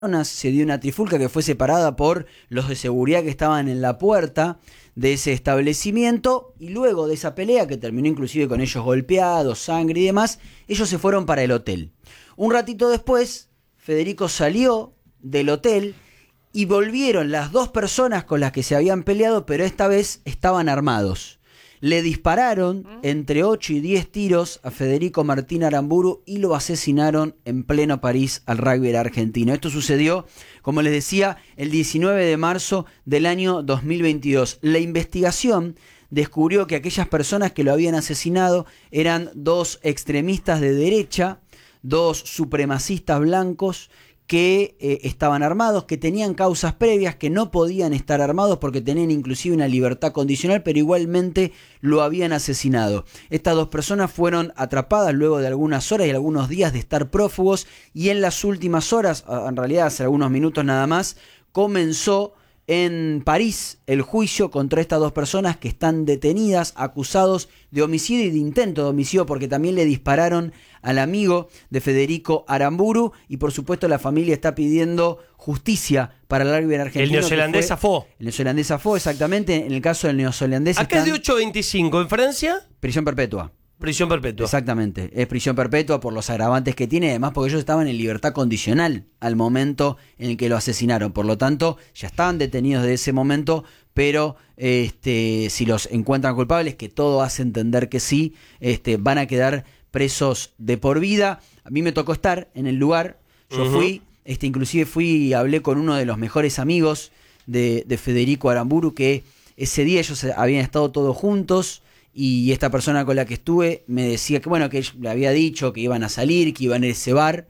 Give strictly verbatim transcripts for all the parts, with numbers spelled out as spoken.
se dio una trifulca que fue separada por los de seguridad que estaban en la puerta de ese establecimiento, y luego de esa pelea, que terminó inclusive con ellos golpeados, sangre y demás, ellos se fueron para el hotel. Un ratito después, Federico salió del hotel y volvieron las dos personas con las que se habían peleado, pero esta vez estaban armados. Le dispararon entre ocho y diez tiros a Federico Martín Aramburu y lo asesinaron en pleno París al rugby argentino. Esto sucedió, como les decía, el diecinueve de marzo del año dos mil veintidós. La investigación descubrió que aquellas personas que lo habían asesinado eran dos extremistas de derecha, dos supremacistas blancos que eh, estaban armados, que tenían causas previas, que no podían estar armados porque tenían inclusive una libertad condicional, pero igualmente lo habían asesinado. Estas dos personas fueron atrapadas luego de algunas horas y algunos días de estar prófugos, y en las últimas horas, en realidad hace algunos minutos nada más, comenzó en París el juicio contra estas dos personas que están detenidas, acusados de homicidio y de intento de homicidio, porque también le dispararon al amigo de Federico Aramburu, y por supuesto la familia está pidiendo justicia para el rugby argentino. El neozelandés zafó. El neozelandés zafó, exactamente. En el caso del neozelandés acá es de ocho a veinticinco, ¿en Francia? Prisión perpetua. Prisión perpetua. Exactamente, es prisión perpetua por los agravantes que tiene, además porque ellos estaban en libertad condicional al momento en el que lo asesinaron, por lo tanto ya estaban detenidos de ese momento, pero este, si los encuentran culpables, que todo hace entender que sí, este, van a quedar presos de por vida. A mí me tocó estar en el lugar, yo uh-huh. fui, este, inclusive fui y hablé con uno de los mejores amigos de, de Federico Aramburu, que ese día ellos habían estado todos juntos. Y esta persona con la que estuve me decía que bueno, que le había dicho que iban a salir, que iban a ese bar,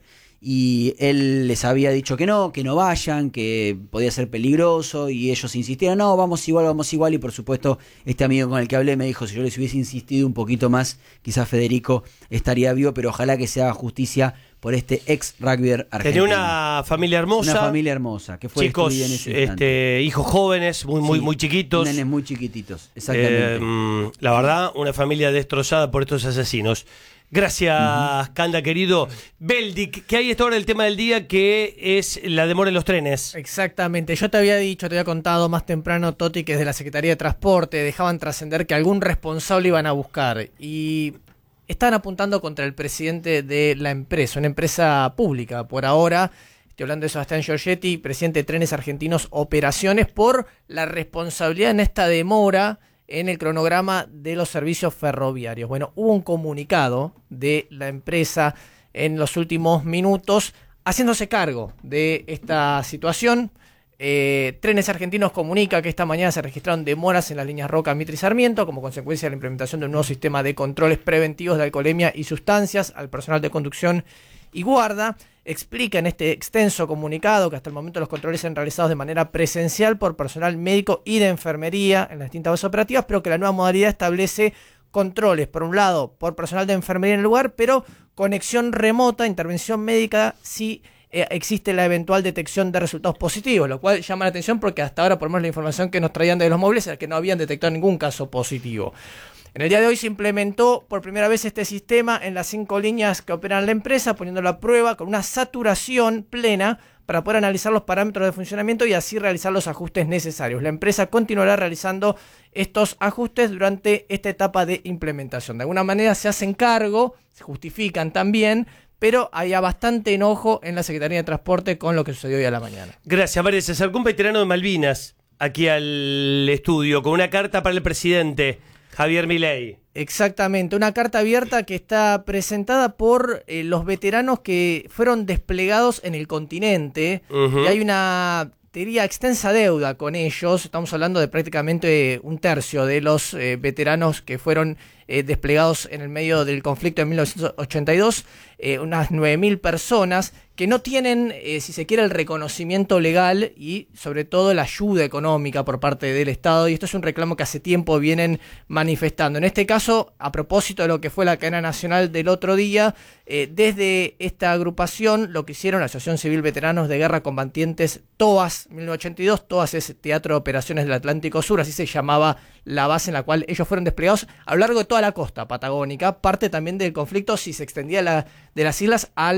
y él les había dicho que no, que no vayan, que podía ser peligroso, y ellos insistieron, no, vamos igual, vamos igual, y por supuesto este amigo con el que hablé me dijo, si yo les hubiese insistido un poquito más, quizás Federico estaría vivo, pero ojalá que se haga justicia por este ex rugbyer argentino. Tenía una familia hermosa. Una familia hermosa, que fue chicos, en ese este, hijos jóvenes, muy, muy, sí, muy chiquitos. Nenes muy chiquititos, exactamente. Eh, la verdad, una familia destrozada por estos asesinos. Gracias, uh-huh. Canda, querido. Beldic, que hay esta hora el tema del día, que es la demora en los trenes. Exactamente. Yo te había dicho, te había contado más temprano, Toti, que desde la Secretaría de Transporte dejaban trascender que algún responsable iban a buscar. Y están apuntando contra el presidente de la empresa, una empresa pública por ahora. Estoy hablando de Sebastián Giorgetti, presidente de Trenes Argentinos Operaciones, por la responsabilidad en esta demora en el cronograma de los servicios ferroviarios. Bueno, hubo un comunicado de la empresa en los últimos minutos haciéndose cargo de esta situación. Eh, Trenes Argentinos comunica que esta mañana se registraron demoras en las líneas Roca, Mitre y Sarmiento como consecuencia de la implementación de un nuevo sistema de controles preventivos de alcoholemia y sustancias al personal de conducción y guarda. Explica en este extenso comunicado que hasta el momento los controles han realizados de manera presencial por personal médico y de enfermería en las distintas bases operativas, pero que la nueva modalidad establece controles, por un lado, por personal de enfermería en el lugar, pero conexión remota, intervención médica, si eh, existe la eventual detección de resultados positivos, lo cual llama la atención porque hasta ahora, por lo menos la información que nos traían de los móviles, era que no habían detectado ningún caso positivo. En el día de hoy se implementó por primera vez este sistema en las cinco líneas que operan la empresa, poniéndolo a prueba con una saturación plena para poder analizar los parámetros de funcionamiento y así realizar los ajustes necesarios. La empresa continuará realizando estos ajustes durante esta etapa de implementación. De alguna manera se hacen cargo, se justifican también, pero había bastante enojo en la Secretaría de Transporte con lo que sucedió hoy a la mañana. Gracias, María. Se acercó un veterano de Malvinas aquí al estudio con una carta para el presidente Javier Milei. Exactamente, una carta abierta que está presentada por eh, los veteranos que fueron desplegados en el continente. Uh-huh. Y hay una, te diría, extensa deuda con ellos. Estamos hablando de prácticamente un tercio de los eh, veteranos que fueron eh, desplegados en el medio del conflicto de mil novecientos ochenta y dos, eh, unas nueve mil personas que no tienen, eh, si se quiere, el reconocimiento legal y sobre todo la ayuda económica por parte del Estado, y esto es un reclamo que hace tiempo vienen manifestando. En este caso, a propósito de lo que fue la cadena nacional del otro día, eh, desde esta agrupación lo que hicieron la Asociación Civil Veteranos de Guerra Combatientes TOAS mil novecientos ochenta y dos, TOAS es Teatro de Operaciones del Atlántico Sur, así se llamaba la base en la cual ellos fueron desplegados a lo largo de toda la costa patagónica, parte también del conflicto si se extendía la, de las islas al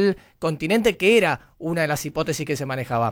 continente, que era una de las hipótesis que se manejaba.